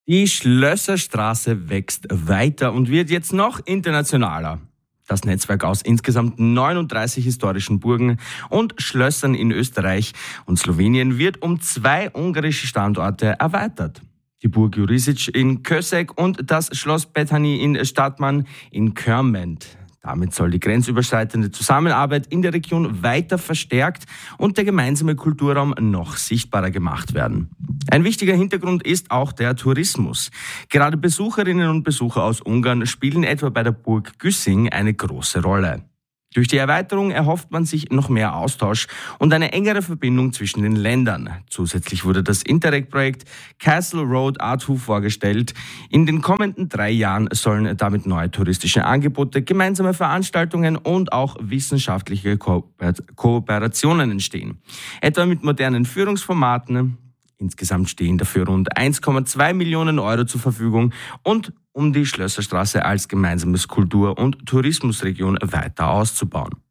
Die Schlösserstraße wächst weiter und wird jetzt noch internationaler. Das Netzwerk aus insgesamt 39 historischen Burgen und Schlössern in Österreich und Slowenien wird um 2 ungarische Standorte erweitert. Die Burg Jurišić in Kösek und das Schloss Bethany in Stadtmann in Körment. Damit soll die grenzüberschreitende Zusammenarbeit in der Region weiter verstärkt und der gemeinsame Kulturraum noch sichtbarer gemacht werden. Ein wichtiger Hintergrund ist auch der Tourismus. Gerade Besucherinnen und Besucher aus Ungarn spielen etwa bei der Burg Güssing eine große Rolle. Durch die Erweiterung erhofft man sich noch mehr Austausch und eine engere Verbindung zwischen den Ländern. Zusätzlich wurde das Interreg-Projekt Castle Road A2 vorgestellt. In den kommenden 3 Jahren sollen damit neue touristische Angebote, gemeinsame Veranstaltungen und auch wissenschaftliche Kooperationen entstehen. Etwa mit modernen Führungsformaten. Insgesamt stehen dafür rund 1,2 Millionen Euro zur Verfügung und um die Schlösserstraße als gemeinsames Kultur- und Tourismusregion weiter auszubauen.